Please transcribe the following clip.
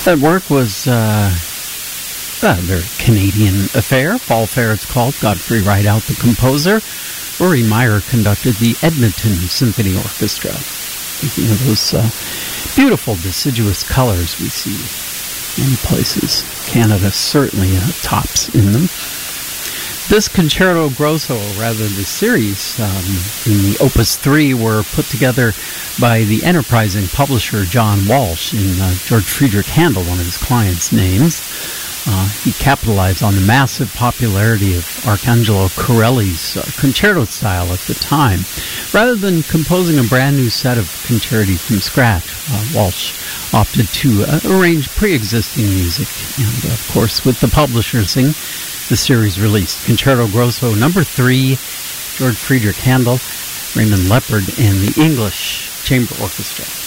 That work was a very Canadian affair. Fall Fair, it's called. Godfrey Rideout, the composer. Rory Meyer conducted the Edmonton Symphony Orchestra. Thinking of those beautiful deciduous colors we see in places. Canada certainly tops in them. This Concerto Grosso, or rather the series in the Opus 3, were put together by the enterprising publisher John Walsh in George Friedrich Handel, one of his clients' names. He capitalized on the massive popularity of Arcangelo Corelli's concerto style at the time. Rather than composing a brand new set of concerti from scratch, Walsh opted to arrange pre-existing music. And, of course, with the publishing, the series released Concerto Grosso No. 3, George Friedrich Handel, Raymond Leppard, and the English Chamber Orchestra.